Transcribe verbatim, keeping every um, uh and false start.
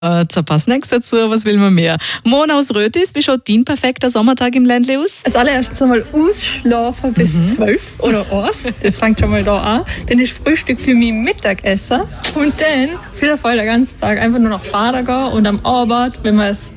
Äh, passt nichts dazu, was will man mehr? Mona aus Rötis, wie schaut dein perfekter Sommertag im Ländle aus? Als allererstes einmal ausschlafen bis mhm. zwölf oder eins. Das fängt schon mal da an. Dann ist Frühstück für mich Mittagessen. Und dann, für den Fall, den ganzen Tag einfach nur noch baden gehen und am Abend, wenn man es